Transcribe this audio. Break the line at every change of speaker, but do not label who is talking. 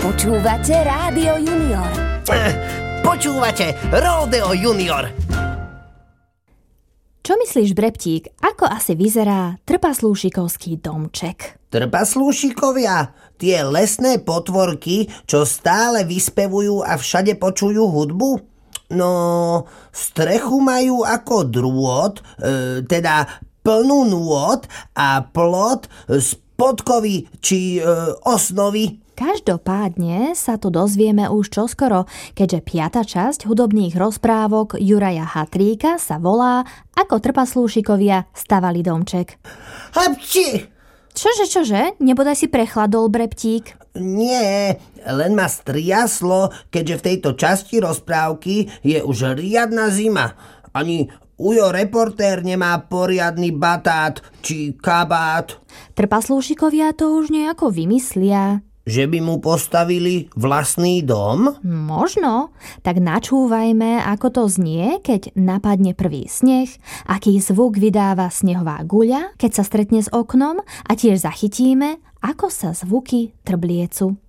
Počúvate Rádio Junior.
Počúvate Ródeo Junior.
Čo myslíš, Breptík, ako asi vyzerá trpaslúšikovský domček?
Trpaslúšikovia, tie lesné potvorky, čo stále vyspevujú a všade počujú hudbu? No, strechu majú ako drôt, teda plnú nôd a plot z podkovy či osnovy.
Každopádne sa to dozvieme už čoskoro, keďže 5. časť hudobných rozprávok Juraja Hatríka sa volá Ako trpaslúšikovia stavali domček.
Hapči!
Čože? Nebodaj si prechladol, Breptík?
Nie, len ma striaslo, keďže v tejto časti rozprávky je už riadna zima. Ani Ujo reportér nemá poriadny batát či kabát.
Trpaslúšikovia to už nejako vymyslia.
Že by mu postavili vlastný dom?
Možno. Tak načúvajme, ako to znie, keď napadne prvý sneh, aký zvuk vydáva snehová guľa, keď sa stretne s oknom, a tiež zachytíme, ako sa zvuky trbliecu.